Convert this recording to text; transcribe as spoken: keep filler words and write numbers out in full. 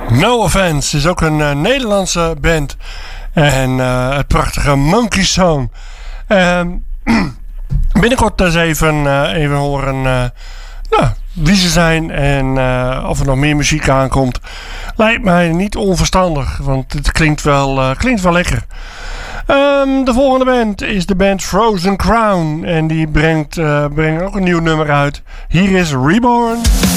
No Offense is ook een uh, Nederlandse band. En uh, het prachtige Monkey Song. Uh, binnenkort eens even, uh, even horen uh, nou, wie ze zijn en uh, of er nog meer muziek aankomt. Lijkt mij niet onverstandig, want het klinkt wel, uh, klinkt wel lekker. Um, de volgende band is de band Frozen Crown. En die brengt, uh, brengt ook een nieuw nummer uit. Hier is Reborn.